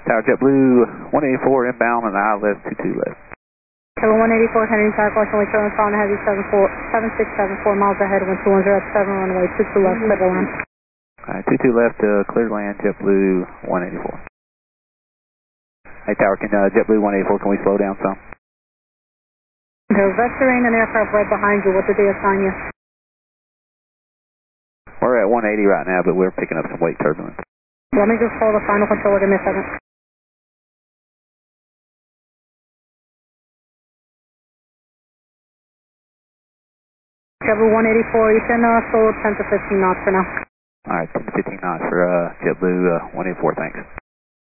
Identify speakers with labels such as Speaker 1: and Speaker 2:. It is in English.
Speaker 1: Tower JetBlue 184 inbound on the ILS 22 left.
Speaker 2: Tower 184, Henry Tower, caution, turn on heavy 7674 miles ahead, wind 200 at 7, runway 22 left, clear to land.
Speaker 1: Alright, 22 left, clear to land, JetBlue 184. Hey Tower, can JetBlue 184, can we slow down some?
Speaker 2: There's Vectoring and aircraft right behind you, what did they assign you?
Speaker 1: We're at 180 right now, but we're picking up some wake turbulence.
Speaker 2: Let me just call the final controller, give me a second. JetBlue 184, you can slow 10 to 15 knots for now.
Speaker 1: Alright, 10 to 15 knots for JetBlue 184, thanks.